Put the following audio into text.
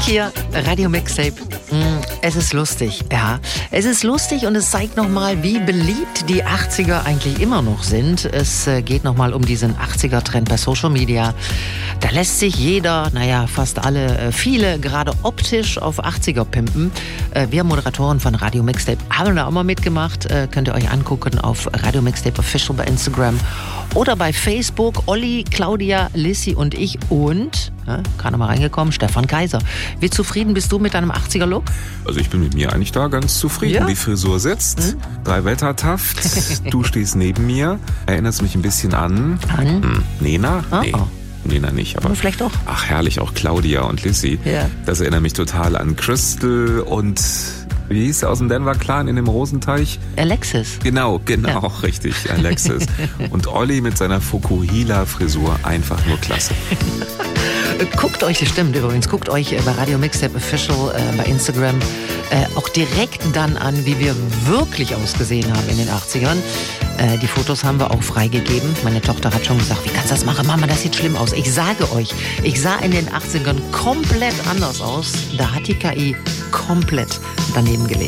hier, Radio Mixtape. Es ist lustig, ja. Es ist lustig und es zeigt nochmal, wie beliebt die 80er eigentlich immer noch sind. Es geht nochmal um diesen 80er-Trend bei Social Media. Da lässt sich jeder, fast alle, viele gerade optisch auf 80er pimpen. Wir Moderatoren von Radio Mixtape haben da auch mal mitgemacht. Könnt ihr euch angucken auf Radio Mixtape Official bei Instagram oder bei Facebook. Olli, Claudia, Lissy und ich und, gerade mal reingekommen, Stefan Kaiser. Wie zufrieden bist du mit deinem 80er-Look? Also ich bin mit mir eigentlich da ganz zufrieden. Ja? Die Frisur sitzt, 3 Wettertaft, du stehst neben mir, erinnerst mich ein bisschen an Nena? Nee. Nena nicht, aber vielleicht doch. Ach herrlich, auch Claudia und Lissy. Ja. Das erinnert mich total an Crystal und wie hieß der aus dem Denver Clan in dem Rosenteich? Alexis. Genau, ja. Richtig, Alexis. Und Olli mit seiner Fukuhila-Frisur, einfach nur klasse. Guckt euch bei Radio Mixtape Official bei Instagram auch direkt dann an, wie wir wirklich ausgesehen haben in den 80ern. Die Fotos haben wir auch freigegeben. Meine Tochter hat schon gesagt, wie kannst du das machen? Mama, das sieht schlimm aus. Ich sage euch, ich sah in den 80ern komplett anders aus. Da hat die KI komplett daneben gelegen.